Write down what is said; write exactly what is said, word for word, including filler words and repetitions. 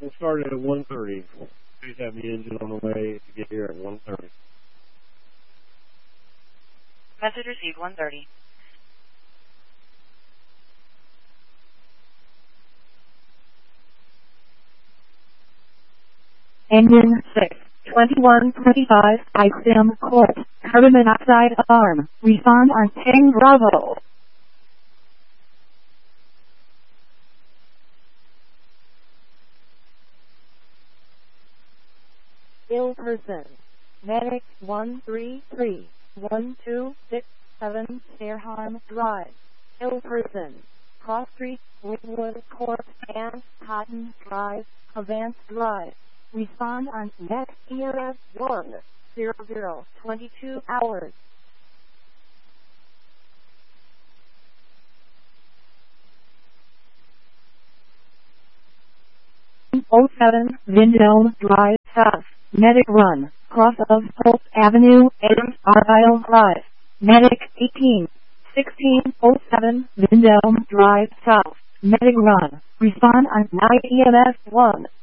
We'll start at one thirty. Please have the engine on the way to get here at one thirty. Message received, one thirty. Engine six, twenty-one twenty-five, I S I M Court, carbon monoxide alarm, respond on Ping Bravo. Ill person, medic one three three, one two six seven, Fairham Drive. Ill person, Cross Street, Woodwood Court, and Cotton Drive, Avance Drive. Respond on next E R S one, zero zero, twenty-two hours. oh seven, Vindome Drive, South. Medic Run, cross of Hope Avenue and Argyle Drive. Medic eighteen, sixteen oh seven, Vindome Drive, South. Medic Run. Respond on nine E M S one.